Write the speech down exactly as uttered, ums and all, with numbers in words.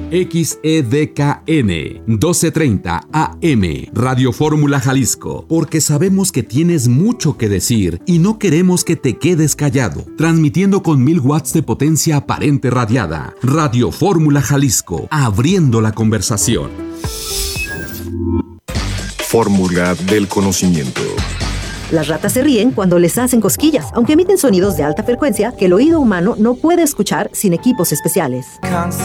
X E D K N, doce treinta A M, Radio Fórmula Jalisco, porque sabemos que tienes mucho que decir y no queremos que te quedes callado. Transmitiendo con mil watts de potencia aparente radiada. Radio Fórmula Jalisco, abriendo la conversación. Fórmula del conocimiento. Las ratas se ríen cuando les hacen cosquillas, aunque emiten sonidos de alta frecuencia que el oído humano no puede escuchar sin equipos especiales.